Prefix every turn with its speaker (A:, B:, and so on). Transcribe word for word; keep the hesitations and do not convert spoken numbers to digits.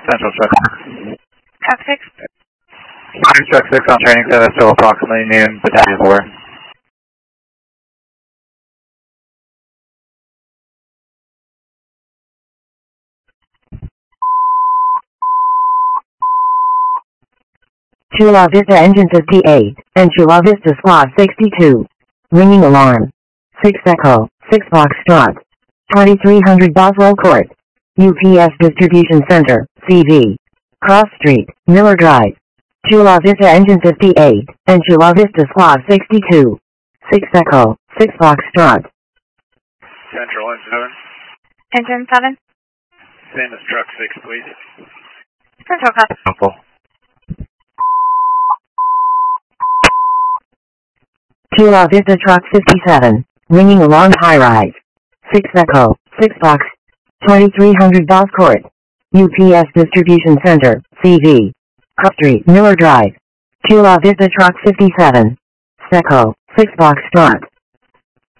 A: Central Truck.
B: Truck six.
A: Truck six on training status till approximately noon, Battalion four.
C: Chula Vista Engine fifty-eight, and Chula Vista Squad sixty-two. Ringing alarm. six Echo, six Foxtrot. twenty-three hundred Boswell Court. U P S Distribution Center, C V. Cross Street, Miller Drive. Chula Vista Engine fifty-eight, and Chula Vista Squad sixty-two. six Echo, six Foxtrot.
A: Central Engine seven.
B: Engine seven.
A: Same as Truck six, please.
B: Central copy.
A: Helpful.
C: Chula Vista Truck fifty-seven. Ringing alarm high rise. six Echo, six Fox. twenty-three hundred Boss Court. U P S Distribution Center, C V. Cross Street, Miller Drive. Chula Vista Truck fifty-seven. Echo, six Foxtrot.